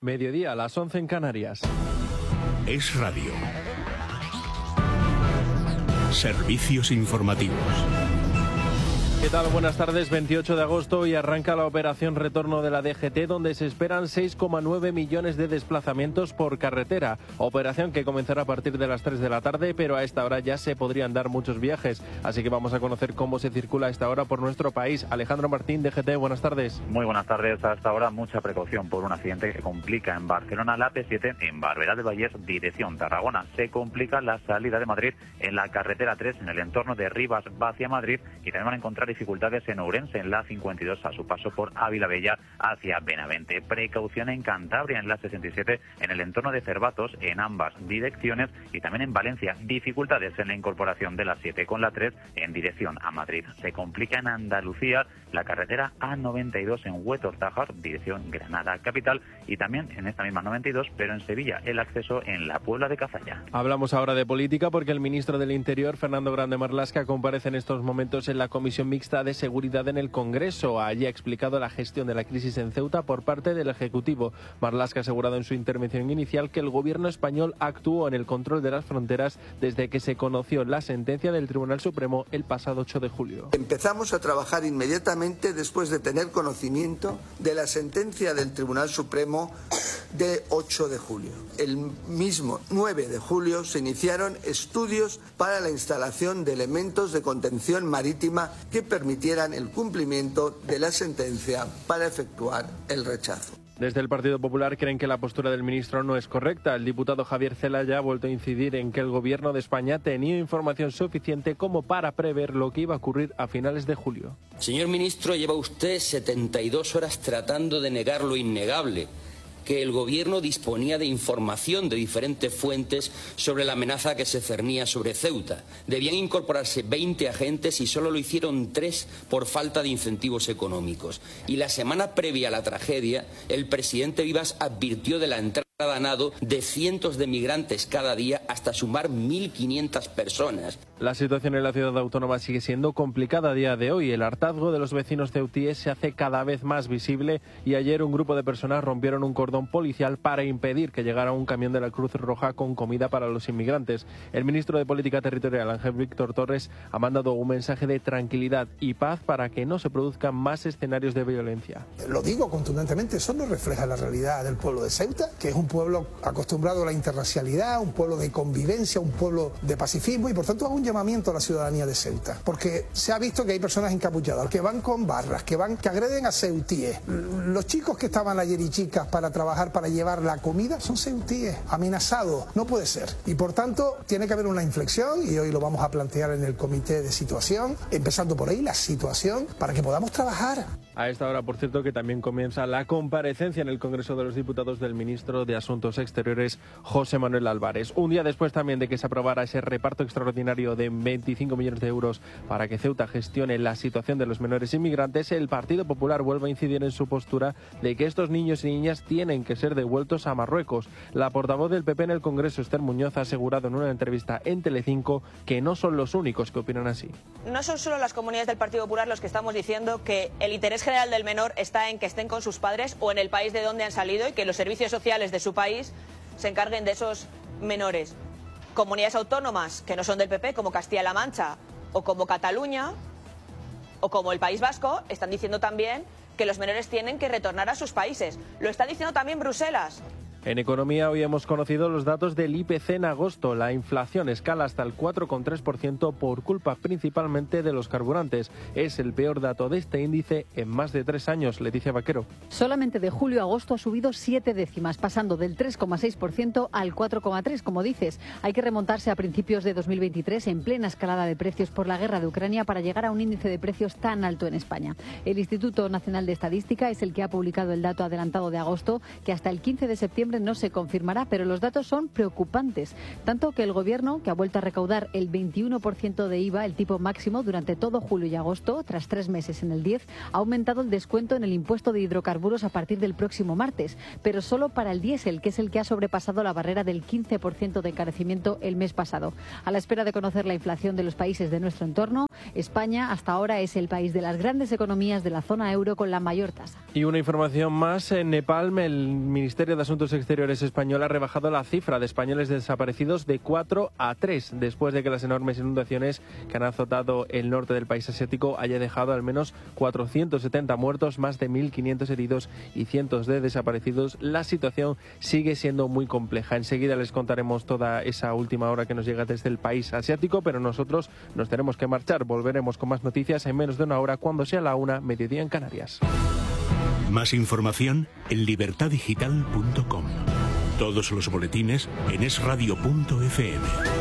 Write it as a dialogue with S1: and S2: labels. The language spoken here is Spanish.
S1: Mediodía, a las 11 en Canarias.
S2: Es Radio. Servicios informativos.
S1: ¿Qué tal? Buenas tardes. 28 de agosto y arranca la operación retorno de la DGT, donde se esperan 6,9 millones de desplazamientos por carretera. Operación que comenzará a partir de las 3 de la tarde, pero a esta hora ya se podrían dar muchos viajes. Así que vamos a conocer cómo se circula a esta hora por nuestro país. Alejandro Martín, DGT, buenas tardes.
S3: Muy buenas tardes. A esta hora mucha precaución por un accidente que complica en Barcelona la P7 en Barberá del Vallès, dirección Tarragona. Se complica la salida de Madrid en la carretera 3 en el entorno de Rivas hacia Madrid, y también van a encontrar dificultades en Ourense en la 52 a su paso por Ávila Bella hacia Benavente. Precaución en Cantabria en la 67 en el entorno de Cervatos en ambas direcciones, y también en Valencia dificultades en la incorporación de la 7 con la 3 en dirección a Madrid. Se complica en Andalucía la carretera A92 en Huetor-Tájar, dirección Granada capital, y también en esta misma 92, pero en Sevilla, el acceso en la Puebla de Cazalla.
S1: Hablamos ahora de política porque el ministro del Interior, Fernando Grande Marlaska, comparece en estos momentos en la Comisión Mixta de Seguridad en el Congreso. Allí ha explicado la gestión de la crisis en Ceuta por parte del Ejecutivo. Marlaska ha asegurado en su intervención inicial que el gobierno español actuó en el control de las fronteras desde que se conoció la sentencia del Tribunal Supremo el pasado 8 de julio.
S4: Empezamos a trabajar inmediatamente después de tener conocimiento de la sentencia del Tribunal Supremo de 8 de julio. El mismo 9 de julio se iniciaron estudios para la instalación de elementos de contención marítima que permitieran el cumplimiento de la sentencia para efectuar el rechazo.
S1: Desde el Partido Popular creen que la postura del ministro no es correcta. El diputado Javier Zelaya ha vuelto a incidir en que el gobierno de España tenía información suficiente como para prever lo que iba a ocurrir a finales de julio.
S5: Señor ministro, lleva usted 72 horas tratando de negar lo innegable, que el gobierno disponía de información de diferentes fuentes sobre la amenaza que se cernía sobre Ceuta. Debían incorporarse 20 agentes y solo lo hicieron 3 por falta de incentivos económicos. Y la semana previa a la tragedia, el presidente Vivas advirtió de la entrada a nado de cientos de migrantes cada día hasta sumar 1.500 personas.
S1: La situación en la ciudad autónoma sigue siendo complicada a día de hoy. El hartazgo de los vecinos ceutíes se hace cada vez más visible y ayer un grupo de personas rompieron un cordón policial para impedir que llegara un camión de la Cruz Roja con comida para los inmigrantes. El ministro de Política Territorial, Ángel Víctor Torres, ha mandado un mensaje de tranquilidad y paz para que no se produzcan más escenarios de violencia.
S6: Lo digo contundentemente, eso no refleja la realidad del pueblo de Ceuta, que es un pueblo acostumbrado a la interracialidad, un pueblo de convivencia, un pueblo de pacifismo, y por tanto hago un llamamiento a la ciudadanía de Ceuta, porque se ha visto que hay personas encapuchadas, que van con barras, que agreden a ceutíes. Los chicos que estaban ayer y chicas para trabajar, para llevar la comida, son ceutíes, amenazados. No puede ser. Y por tanto tiene que haber una inflexión, y hoy lo vamos a plantear en el comité de situación, empezando por ahí, la situación, para que podamos trabajar.
S1: A esta hora, por cierto, que también comienza la comparecencia en el Congreso de los Diputados del ministro de Asuntos Exteriores, José Manuel Álvarez. Un día después también de que se aprobara ese reparto extraordinario de 25 millones de euros para que Ceuta gestione la situación de los menores inmigrantes, el Partido Popular vuelve a incidir en su postura de que estos niños y niñas tienen que ser devueltos a Marruecos. La portavoz del PP en el Congreso, Esther Muñoz, ha asegurado en una entrevista en Telecinco que no son los únicos que opinan así.
S7: No son solo las comunidades del Partido Popular los que estamos diciendo que el interés general del menor está en que estén con sus padres o en el país de donde han salido, y que los servicios sociales de su país se encarguen de esos menores. Comunidades autónomas que no son del PP, como Castilla-La Mancha o como Cataluña o como el País Vasco, están diciendo también que los menores tienen que retornar a sus países. Lo está diciendo también Bruselas.
S1: En economía, hoy hemos conocido los datos del IPC en agosto. La inflación escala hasta el 4,3% por culpa principalmente de los carburantes. Es el peor dato de este índice en más de 3 años. Leticia Vaquero.
S8: Solamente de julio a agosto ha subido 7 décimas, pasando del 3,6% al 4,3%. Como dices, hay que remontarse a principios de 2023, en plena escalada de precios por la guerra de Ucrania, para llegar a un índice de precios tan alto en España. El Instituto Nacional de Estadística es el que ha publicado el dato adelantado de agosto, que hasta el 15 de septiembre tarde no se confirmará, pero los datos son preocupantes. Tanto que el Gobierno, que ha vuelto a recaudar el 21% de IVA, el tipo máximo, durante todo julio y agosto, tras 3 meses en el 10, ha aumentado el descuento en el impuesto de hidrocarburos a partir del próximo martes, pero solo para el diésel, que es el que ha sobrepasado la barrera del 15% de encarecimiento el mes pasado. A la espera de conocer la inflación de los países de nuestro entorno, España hasta ahora es el país de las grandes economías de la zona euro con la mayor tasa.
S1: Y una información más, en Nepal el Ministerio de Asuntos Exteriores español ha rebajado la cifra de españoles desaparecidos de 4 a 3, después de que las enormes inundaciones que han azotado el norte del país asiático haya dejado al menos 470 muertos, más de 1.500 heridos y cientos de desaparecidos. La situación sigue siendo muy compleja. Enseguida les contaremos toda esa última hora que nos llega desde el país asiático, pero nosotros nos tenemos que marchar. Volveremos con más noticias en menos de una hora, cuando sea la 1, mediodía en Canarias.
S2: Más información en libertadigital.com. Todos los boletines en esradio.fm.